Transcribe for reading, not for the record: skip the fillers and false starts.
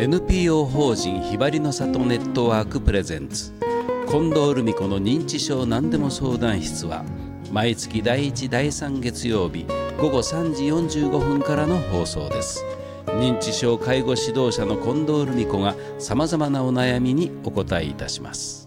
NPO 法人ひばりの里ネットワークプレゼンツ近藤留美子の認知症何でも相談室は毎月第1第3月曜日午後3時45分からの放送です。認知症介護指導者の近藤留美子がさまざまなお悩みにお答えいたします。